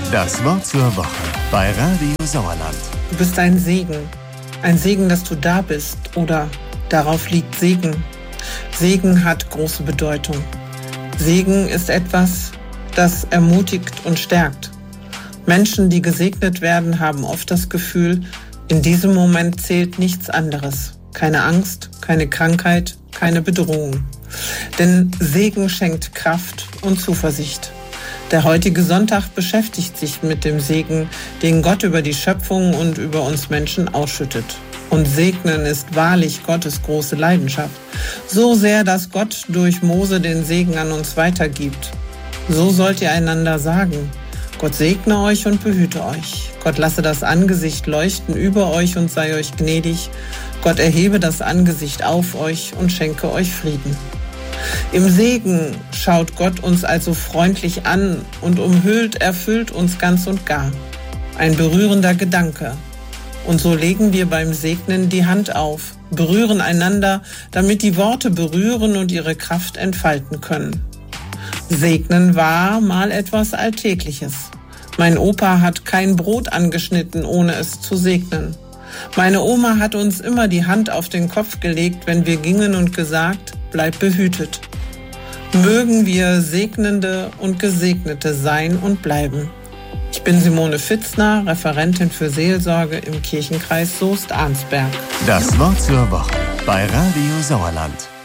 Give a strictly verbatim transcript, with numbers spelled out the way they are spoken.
Das Wort zur Woche bei Radio Sauerland. Du bist ein Segen. Ein Segen, dass du da bist, oder darauf liegt Segen. Segen hat große Bedeutung. Segen ist etwas, das ermutigt und stärkt. Menschen, die gesegnet werden, haben oft das Gefühl, in diesem Moment zählt nichts anderes. Keine Angst, keine Krankheit, keine Bedrohung. Denn Segen schenkt Kraft und Zuversicht. Der heutige Sonntag beschäftigt sich mit dem Segen, den Gott über die Schöpfung und über uns Menschen ausschüttet. Und segnen ist wahrlich Gottes große Leidenschaft. So sehr, dass Gott durch Mose den Segen an uns weitergibt. So sollt ihr einander sagen: Gott segne euch und behüte euch. Gott lasse das Angesicht leuchten über euch und sei euch gnädig. Gott erhebe das Angesicht auf euch und schenke euch Frieden. Im Segen schaut Gott uns also freundlich an und umhüllt, erfüllt uns ganz und gar. Ein berührender Gedanke. Und so legen wir beim Segnen die Hand auf, berühren einander, damit die Worte berühren und ihre Kraft entfalten können. Segnen war mal etwas Alltägliches. Mein Opa hat kein Brot angeschnitten, ohne es zu segnen. Meine Oma hat uns immer die Hand auf den Kopf gelegt, wenn wir gingen, und gesagt: Bleib behütet. Mögen wir Segnende und Gesegnete sein und bleiben. Ich bin Simone Fitzner, Referentin für Seelsorge im Kirchenkreis Soest-Arnsberg. Das Wort zur Woche bei Radio Sauerland.